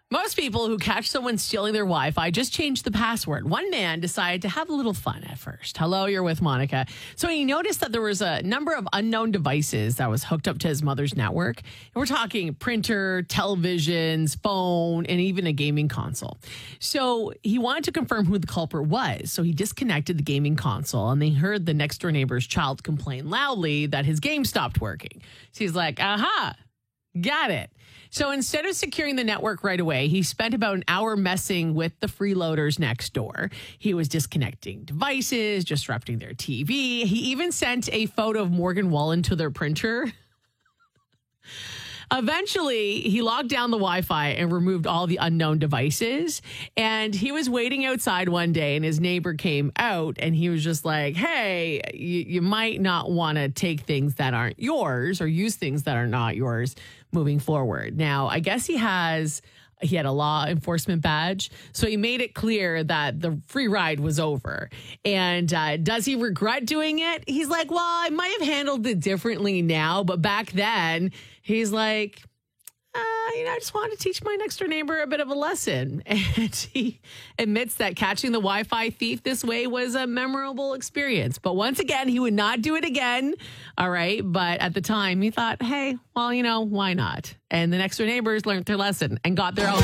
Most people who catch someone stealing their Wi-Fi just change the password. One man decided to have a little fun at first. Hello, you're with Monica. So he noticed that there was a number of unknown devices that was hooked up to his mother's network. And we're talking printer, televisions, phone, and even a gaming console. So he wanted to confirm who the culprit was. So he disconnected the gaming console, and they heard the next door neighbor's child complain loudly that his game stopped working. So he's like, aha, got it. So instead of securing the network right away, he spent about an hour messing with the freeloaders next door. He was disconnecting devices, disrupting their TV. He even sent a photo of Morgan Wallen to their printer. Eventually, he locked down the Wi-Fi and removed all the unknown devices. And he was waiting outside one day, and his neighbor came out, and he was just like, hey, you might not want to take things that aren't yours or use things that are not yours moving forward. Now, I guess he had a law enforcement badge, so he made it clear that the free ride was over. And does he regret doing it? He's like, well, I might have handled it differently now, but back then, he's like, I just wanted to teach my next door neighbor a bit of a lesson. And he admits that catching the Wi-Fi thief this way was a memorable experience. But once again, he would not do it again. All right. But at the time, he thought, hey, well, why not? And the next door neighbors learned their lesson and got their own.